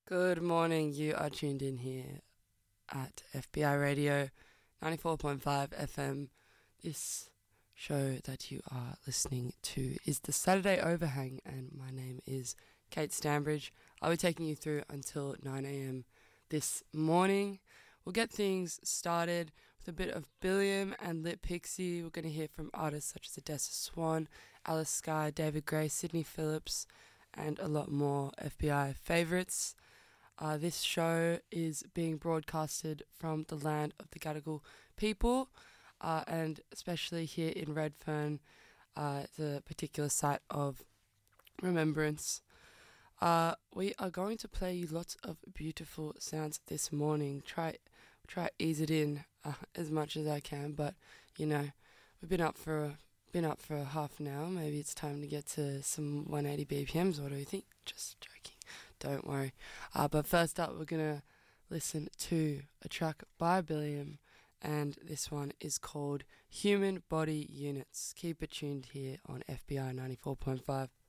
Good morning. You are tuned in here at FBI Radio 94.5 FM. This show that you are listening to is the Saturday Overhang, and my name is Kate Stanbridge. I'll be taking you through until 9 a.m. this morning. We'll get things started with a bit of Billiam and Lit Pixie. We're going to hear from artists such as Odessa Swan, Alice Skye, David Gray, Sydney Phillips, and a lot more FBI favourites. This show is being broadcasted from the land of the Gadigal people, and especially here in Redfern, the particular site of remembrance. We are going to play you lots of beautiful sounds this morning. Try ease it in as much as I can, but we've been up for a half an hour. Maybe it's time to get to some 180 BPMs. What do you think? Just joking. Don't worry. But first up, we're going to listen to a track by Billiam, and this one is called Human Body Units. Keep it tuned here on FBI 94.5.